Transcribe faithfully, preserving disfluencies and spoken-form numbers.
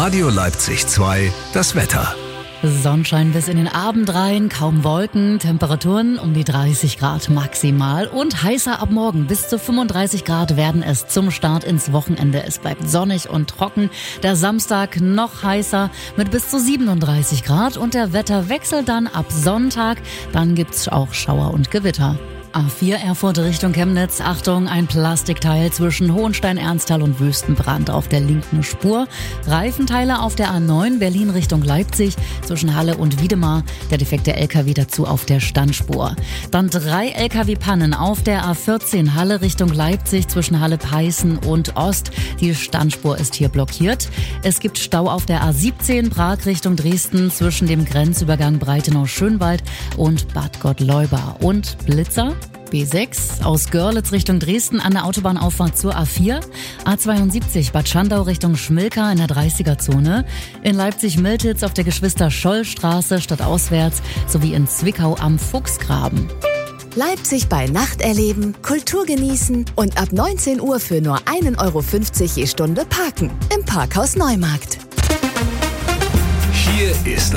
Radio Leipzig zwei, das Wetter. Sonnenschein bis in den Abend rein, kaum Wolken, Temperaturen um die dreißig Grad maximal und heißer ab morgen. Bis zu fünfunddreißig Grad werden es zum Start ins Wochenende. Es bleibt sonnig und trocken. Der Samstag noch heißer mit bis zu siebenunddreißig Grad und der Wetterwechsel dann ab Sonntag. Dann gibt's auch Schauer und Gewitter. A vier Erfurt Richtung Chemnitz. Achtung, ein Plastikteil zwischen Hohenstein-Ernsthal und Wüstenbrand auf der linken Spur. Reifenteile auf der A neun Berlin Richtung Leipzig zwischen Halle und Wiedemar. Der defekte L K W dazu auf der Standspur. Dann drei L K W-Pannen auf der A vierzehn Halle Richtung Leipzig zwischen Halle-Peißen und Ost. Die Standspur ist hier blockiert. Es gibt Stau auf der A siebzehn Prag Richtung Dresden zwischen dem Grenzübergang Breitenau-Schönwald und Bad Gottleuba. Und Blitzer? B sechs aus Görlitz Richtung Dresden an der Autobahnauffahrt zur A vier, A zweiundsiebzig Bad Schandau Richtung Schmilka in der dreißiger-Zone, in Leipzig-Miltitz auf der Geschwister-Scholl-Straße stadtauswärts sowie in Zwickau am Fuchsgraben. Leipzig bei Nacht erleben, Kultur genießen und ab neunzehn Uhr für nur ein Euro fünfzig je Stunde parken im Parkhaus Neumarkt. Hier ist